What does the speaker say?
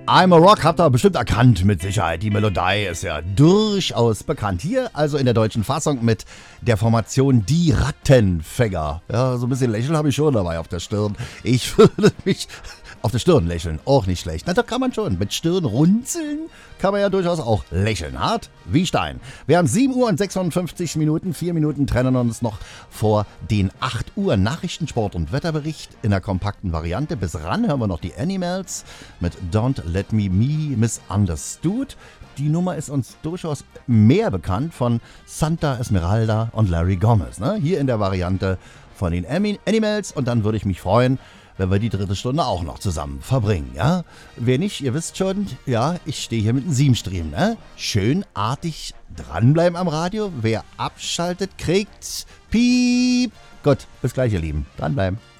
I'm a Rock habt ihr bestimmt erkannt, mit Sicherheit. Die Melodie ist ja durchaus bekannt. Hier also in der deutschen Fassung mit der Formation Die Rattenfänger. Ja, so ein bisschen Lächeln habe ich schon dabei auf der Stirn. Ich würde mich auf der Stirn lächeln, auch nicht schlecht. Na, da kann man schon. Mit Stirn runzeln kann man ja durchaus auch lächeln. Hart wie Stein. Wir haben 7 Uhr und 56 Minuten. 4 Minuten trennen uns noch vor den 8 Uhr Nachrichtensport und Wetterbericht in der kompakten Variante. Bis ran hören wir noch die Animals mit Don't Let Me Misunderstood. Die Nummer ist uns durchaus mehr bekannt von Santa Esmeralda und Larry Gomez. Ne? Hier in der Variante von den Animals. Und dann würde ich mich freuen, wenn wir die dritte Stunde auch noch zusammen verbringen, ja? Wer nicht, ihr wisst schon, ja, ich stehe hier mit einem Siebenstream, ne? Schön artig dranbleiben am Radio. Wer abschaltet, kriegt Piep. Gut, bis gleich, ihr Lieben. Dranbleiben.